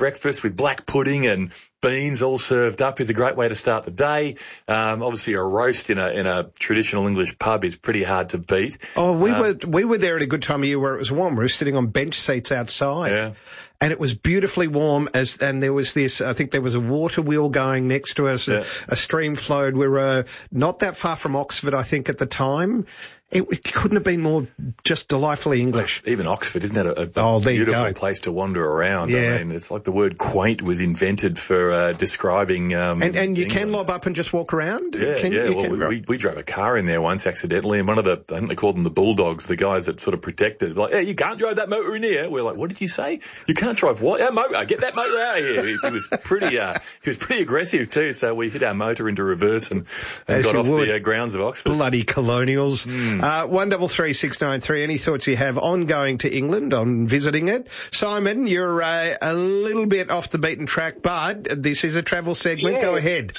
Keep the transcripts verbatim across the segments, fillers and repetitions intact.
breakfast with black pudding and beans all served up is a great way to start the day. Um, obviously, a roast in a in a traditional English pub is pretty hard to beat. Oh, we um, were we were there at a good time of year where it was warm. We were sitting on bench seats outside, yeah. and it was beautifully warm. As and there was this, I think there was a water wheel going next to us. Yeah. A, a stream flowed. We were uh, not that far from Oxford, I think, at the time. It, it couldn't have been more just delightfully English. Even Oxford, isn't that a, a oh, beautiful place to wander around? Yeah. I mean, it's like the word quaint was invented for uh, describing um And, and you England. can lob up and just walk around? Yeah, can, yeah. you Well, can, we, we, we drove a car in there once accidentally, and one of the, I think they called them the Bulldogs, the guys that sort of protected, like, hey, you can't drive that motor in here. We're like, what did you say? You can't drive what? That motor. Get that motor out of here. He, he was pretty, uh, he was pretty aggressive too, so we hit our motor into reverse and, and got off would. the uh, grounds of Oxford. Bloody colonials. Mm. Uh, one double three six nine three. Any thoughts you have on going to England, on visiting it? Simon, you're uh, a little bit off the beaten track, but this is a travel segment. Yeah. Go ahead.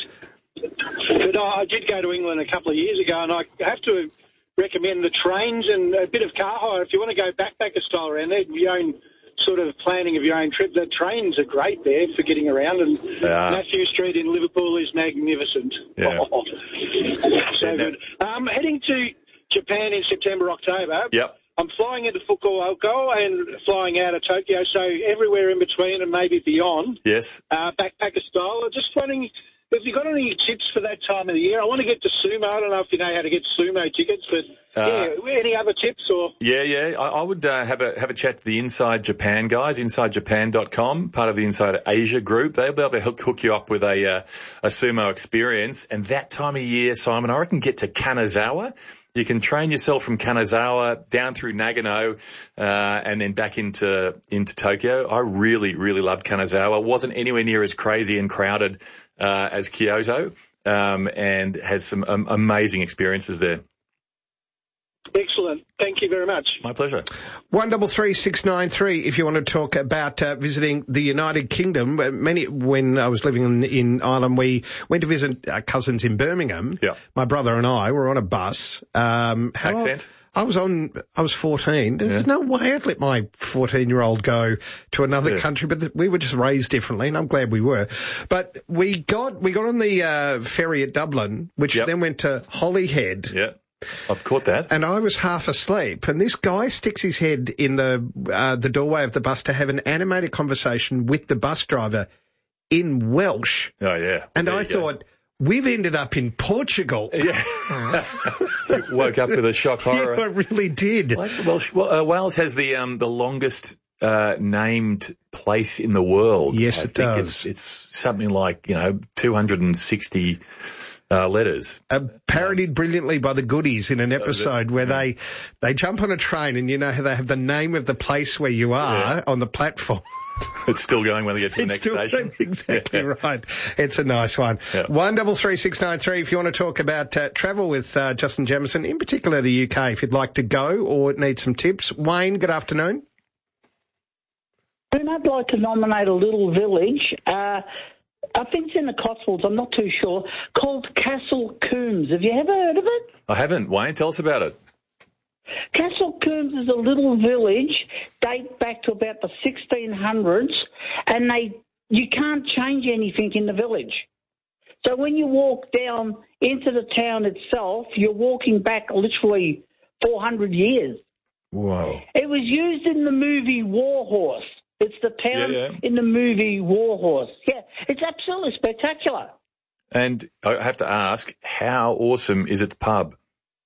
But I did go to England a couple of years ago, and I have to recommend the trains and a bit of car hire. If you want to go backpacker style around there, your own sort of planning of your own trip, the trains are great there for getting around. And yeah. Matthew Street in Liverpool is magnificent. Yeah. Oh, so yeah, good. Um, heading to Japan in September, October. Yep. I'm flying into Fukuoka and flying out of Tokyo, so everywhere in between and maybe beyond. Yes. Uh, backpacker style. I'm just wondering, have you got any tips for that time of the year? I want to get to sumo. I don't know if you know how to get sumo tickets, but uh, yeah, any other tips or? Yeah, yeah. I, I would uh, have a have a chat to the Inside Japan guys, inside japan dot com, part of the Inside Asia group. They'll be able to hook, hook you up with a uh, a sumo experience. And that time of year, Simon, I reckon get to Kanazawa. You can train yourself from Kanazawa down through Nagano, uh, and then back into, into Tokyo. I really, really loved Kanazawa. It wasn't anywhere near as crazy and crowded, uh, as Kyoto, um, and has some um, amazing experiences there. Excellent. Thank you very much. My pleasure. One double three six nine three. If you want to talk about uh, visiting the United Kingdom, many when I was living in, in Ireland, we went to visit our cousins in Birmingham. Yeah. My brother and I were on a bus. Um, how Accent? I was on. I was fourteen. There's Yeah. no way I'd let my fourteen-year-old go to another Yeah. country, but th- we were just raised differently, and I'm glad we were. But we got we got on the uh, ferry at Dublin, which Yep. then went to Holyhead. Yeah. I've caught that. And I was half asleep, and this guy sticks his head in the uh, the doorway of the bus to have an animated conversation with the bus driver in Welsh. Oh, yeah. And There I you go. thought, we've ended up in Portugal. Yeah. Woke up with a shock horror. Yeah, I really did. Like, well, well uh, Wales has the um, the longest uh, named place in the world. Yes, I it think does. It's, it's something like, you know, two hundred sixty uh, letters. Uh, parodied brilliantly by the Goodies in an episode where they they jump on a train, and you know how they have the name of the place where you are Yeah. on the platform. It's still going when they get to the It's next still station. exactly Yeah. right. It's a nice one. Yeah. One double three six nine three. If you want to talk about uh, travel with uh, Justin Jamieson, in particular the U K, if you'd like to go or need some tips. Wayne, good afternoon. I'd like to nominate a little village. Uh, I think it's in the Cotswolds, I'm not too sure, called Castle Coombs. Have you ever heard of it? I haven't. Wayne, tell us about it. Castle Coombs is a little village, date back to about the sixteen hundreds, and they you can't change anything in the village. So when you walk down into the town itself, you're walking back literally four hundred years. Whoa. It was used in the movie War Horse. It's the town Yeah, yeah. in the movie War Horse. Yeah, it's absolutely spectacular. And I have to ask, how awesome is its pub?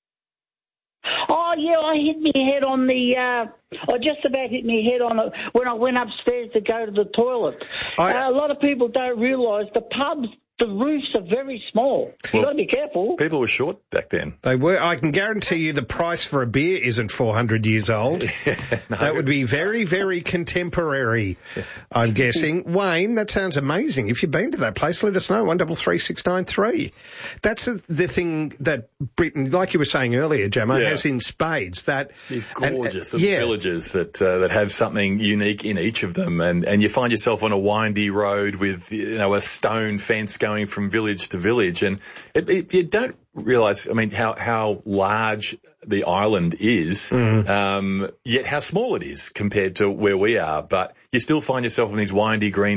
Oh, yeah, I hit my head on the, uh, I just about hit my head on it when I went upstairs to go to the toilet. I- uh, a lot of people don't realise the pubs, the roofs are very small. You've Well, got to be careful. People were short back then. They were. I can guarantee you the price for a beer isn't four hundred years old. No. That would be very, very contemporary, I'm guessing. Wayne, that sounds amazing. If you've been to that place, let us know. One double three six nine three. That's the, the thing that Britain, like you were saying earlier, Jamo, Yeah. has in spades. That These and, uh, gorgeous little yeah. villages that uh, that have something unique in each of them, and and you find yourself on a windy road with, you know, a stone fence going from village to village, and it, it, you don't realise, I mean, how how large the island is, Mm. um, yet how small it is compared to where we are. But you still find yourself in these windy green